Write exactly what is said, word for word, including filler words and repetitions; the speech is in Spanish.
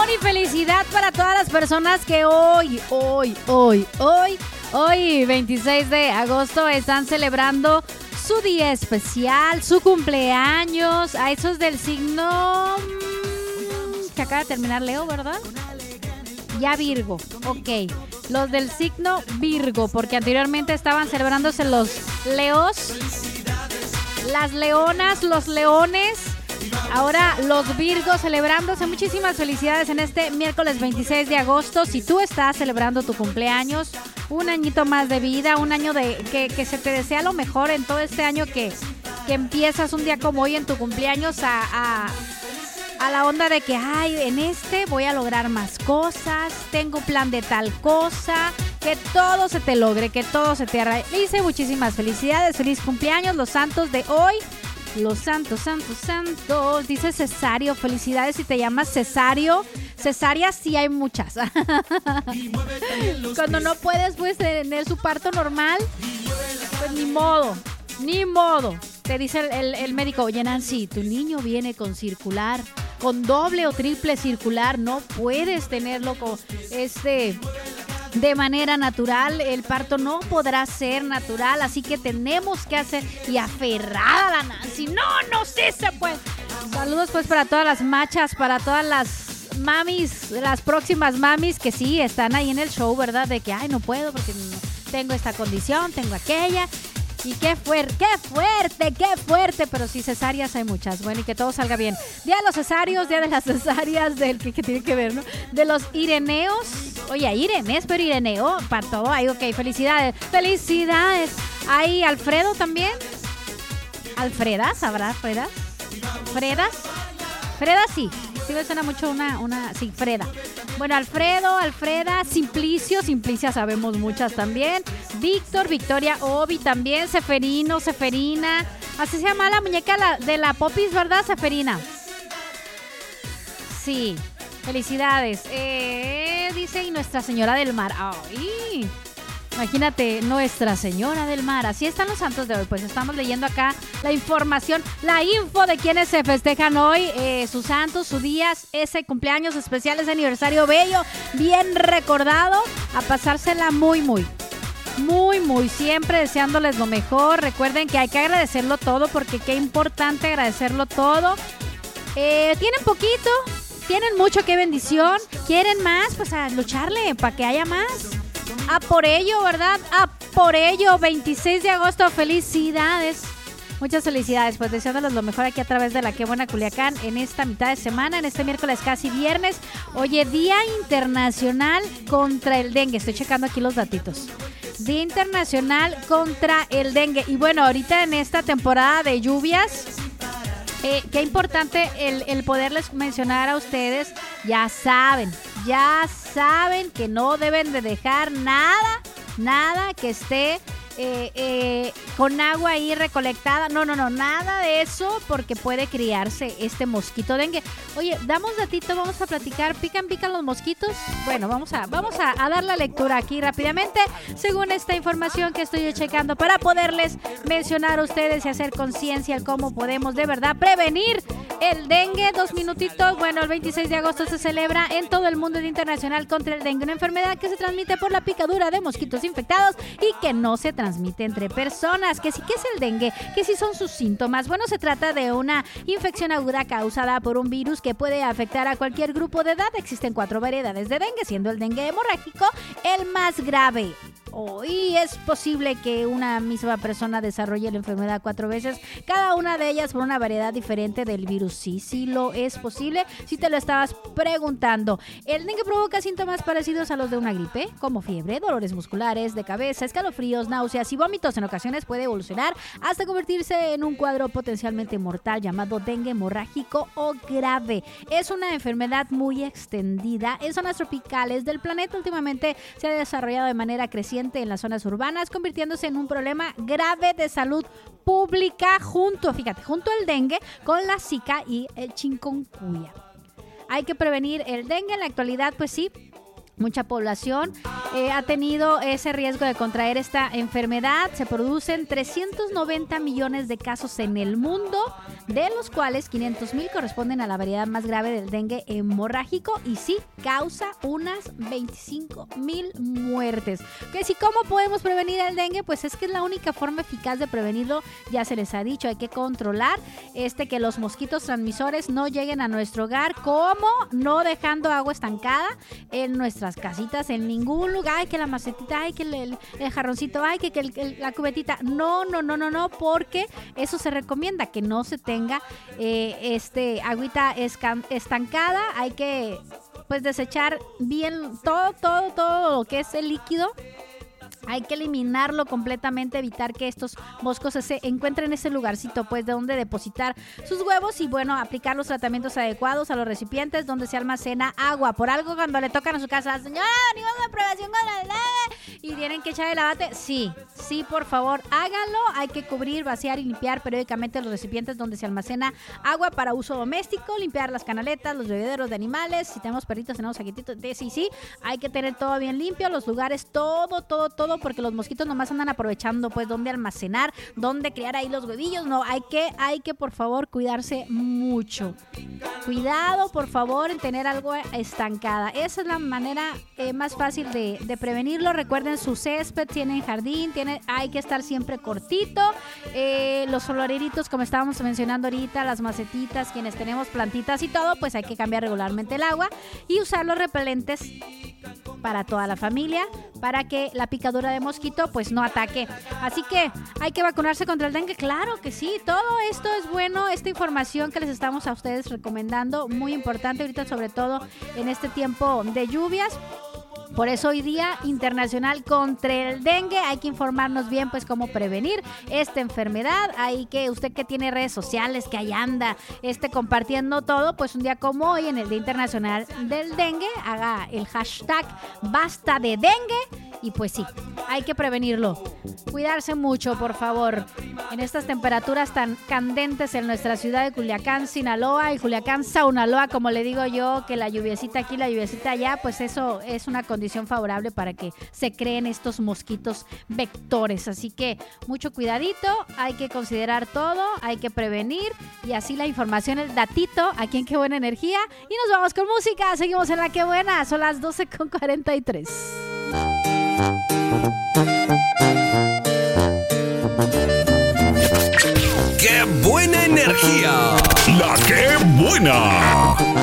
y felicidad para todas las personas que hoy, hoy, hoy, hoy, hoy, veintiséis de agosto, están celebrando su día especial, su cumpleaños. A esos del signo que acaba de terminar Leo, ¿verdad? Ya Virgo, ok. Los del signo Virgo, porque anteriormente estaban celebrándose los Leos, las leonas, los leones. Ahora los Virgos celebrándose. Muchísimas felicidades en este miércoles veintiséis de agosto. Si tú estás celebrando tu cumpleaños, un añito más de vida, un año de que, que se te desea lo mejor en todo este año que, que empiezas un día como hoy en tu cumpleaños a, a, a la onda de que, ay, en este voy a lograr más cosas, tengo plan de tal cosa, que todo se te logre, que todo se te realice. Muchísimas felicidades, feliz cumpleaños, los santos de hoy. Los santos, santos, santos. Dice Cesario, felicidades si te llamas Cesario. Cesáreas sí hay muchas. Cuando no puedes pues tener su parto normal, pues ni modo, ni modo. Te dice el, el, el médico, oye Nancy, tu niño viene con circular, con doble o triple circular, no puedes tenerlo con este... de manera natural, el parto no podrá ser natural, así que tenemos que hacer y aferrada a la Nancy. No, no sé, se puede. Saludos pues para todas las machas, para todas las mamis, las próximas mamis que sí están ahí en el show, ¿verdad? De que, ay, no puedo porque tengo esta condición, tengo aquella. Y qué fuerte, qué fuerte, qué fuerte. Pero sí, cesáreas hay muchas. Bueno, y que todo salga bien. Día de los cesarios, día de las cesáreas, del que, que tiene que ver, ¿no? De los ireneos. Oye, Irenés, pero Ireneo, para todo hay, ok, felicidades. Felicidades. Hay Alfredo también. Alfredas, ¿habrá Fredas? ¿Fredas? Freda sí. Sí me suena mucho una, una, sí, Freda. Bueno, Alfredo, Alfreda, Simplicio, Simplicia sabemos muchas también. Víctor, Victoria, Obi también, Seferino, Seferina. Así se llama la muñeca la, de la Popis, ¿verdad, Seferina? Sí, felicidades. Eh, dice, y Nuestra Señora del Mar. ¡Ay! Imagínate, Nuestra Señora del Mar. Así están los santos de hoy. Pues estamos leyendo acá la información, la info de quienes se festejan hoy, eh, sus santos, sus días, ese cumpleaños especial, ese aniversario bello, bien recordado, a pasársela muy, muy, muy, muy, siempre deseándoles lo mejor. Recuerden que hay que agradecerlo todo, porque qué importante agradecerlo todo. Eh, ¿Tienen poquito? ¿Tienen mucho? ¡Qué bendición! ¿Quieren más? Pues a lucharle para que haya más. A por ello, ¿verdad? A por ello, veintiséis de agosto, felicidades. Muchas felicidades, pues deseándoles lo mejor aquí a través de la Qué Buena Culiacán en esta mitad de semana, en este miércoles casi viernes. Oye, Día Internacional contra el Dengue. Estoy checando aquí los datitos. Día Internacional contra el Dengue. Y bueno, ahorita en esta temporada de lluvias, eh, qué importante el, el poderles mencionar a ustedes. Ya saben, ya saben que no deben de dejar nada, nada que esté eh, eh, con agua ahí recolectada. No, no, no, nada de eso, porque puede criarse este mosquito dengue. Oye, damos datito, vamos a platicar. ¿Pican, pican los mosquitos? Bueno, vamos a, vamos a, a dar la lectura aquí rápidamente, según esta información que estoy checando, para poderles mencionar a ustedes y hacer conciencia de cómo podemos de verdad prevenir el dengue. Dos minutitos. Bueno, el veintiséis de agosto se celebra en todo el mundo el Día Internacional contra el Dengue, una enfermedad que se transmite por la picadura de mosquitos infectados y que no se transmite entre personas. ¿Qué sí, qué es el dengue? ¿Qué sí son sus síntomas? Bueno, se trata de una infección aguda causada por un virus que puede afectar a cualquier grupo de edad. Existen cuatro variedades de dengue, siendo el dengue hemorrágico el más grave. Hoy es posible que una misma persona desarrolle la enfermedad cuatro veces, cada una de ellas por una variedad diferente del virus. Sí, sí lo es posible, si te lo estabas preguntando. El dengue provoca síntomas parecidos a los de una gripe, como fiebre, dolores musculares, de cabeza, escalofríos, náuseas y vómitos. En ocasiones puede evolucionar hasta convertirse en un cuadro potencialmente mortal llamado dengue hemorrágico o grave. Es una enfermedad muy extendida en zonas tropicales del planeta. Últimamente se ha desarrollado de manera creciente en las zonas urbanas, convirtiéndose en un problema grave de salud pública junto, fíjate, junto al dengue con la Zika y el chikungunya. Hay que prevenir el dengue. En la actualidad, pues sí, mucha población eh, ha tenido ese riesgo de contraer esta enfermedad. Se producen trescientos noventa millones de casos en el mundo. de los cuales quinientos mil corresponden a la variedad más grave del dengue hemorrágico y sí causa unas veinticinco mil muertes. Que si cómo podemos prevenir el dengue, pues es que es la única forma eficaz de prevenirlo, ya se les ha dicho, hay que controlar este que los mosquitos transmisores no lleguen a nuestro hogar, como no dejando agua estancada en nuestras casitas, en ningún lugar, ay que la macetita, ay que el, el, el jarroncito, ay que, que el, el, la cubetita, no, no, no, no, no, porque eso se recomienda, que no se tenga eh, este agüita escan, estancada, hay que pues desechar bien todo, todo, todo lo que es el líquido. Hay que eliminarlo completamente, evitar que estos moscos se encuentren en ese lugarcito, pues, de donde depositar sus huevos y, bueno, aplicar los tratamientos adecuados a los recipientes donde se almacena agua. Por algo, cuando le tocan a su casa, señora, venimos de aprobación contra el dengue y tienen que echar el lavate, sí, sí, por favor, háganlo. Hay que cubrir, vaciar y limpiar periódicamente los recipientes donde se almacena agua para uso doméstico, limpiar las canaletas, los bebederos de animales. Si tenemos perritos, tenemos saquetitos de sí, sí, hay que tener todo bien limpio, los lugares, todo, todo, todo, porque los mosquitos nomás andan aprovechando, pues, dónde almacenar, dónde criar ahí los huevillos. No, hay que, hay que, por favor, cuidarse mucho. Cuidado, por favor, en tener algo estancada. Esa es la manera eh, más fácil de, de prevenirlo. Recuerden, su césped, tienen jardín, tiene, hay que estar siempre cortito. Eh, los floreritos, como estábamos mencionando ahorita, las macetitas, quienes tenemos plantitas y todo, pues hay que cambiar regularmente el agua y usar los repelentes para toda la familia, para que la picadura de mosquito pues no ataque. Así que hay que vacunarse contra el dengue, claro que sí, todo esto es bueno, esta información que les estamos a ustedes recomendando, muy importante ahorita, sobre todo en este tiempo de lluvias. Por eso hoy Día Internacional contra el Dengue, hay que informarnos bien pues cómo prevenir esta enfermedad. Hay que, usted que tiene redes sociales, que ahí anda este, compartiendo todo, pues un día como hoy en el Día Internacional del Dengue, haga el hashtag basta de dengue y pues sí, hay que prevenirlo. Cuidarse mucho, por favor, en estas temperaturas tan candentes en nuestra ciudad de Culiacán, Sinaloa y Culiacán, Saunaloa, como le digo yo, que la lluviecita aquí, la lluviecita allá, pues eso es una condición favorable para que se creen estos mosquitos vectores. Así que mucho cuidadito, hay que considerar todo, hay que prevenir y así la información, el datito aquí en Qué Buena Energía. Y nos vamos con música, seguimos en La Qué Buena, son las doce con cuarenta y tres. ¡Qué buena energía! ¡La Qué Buena!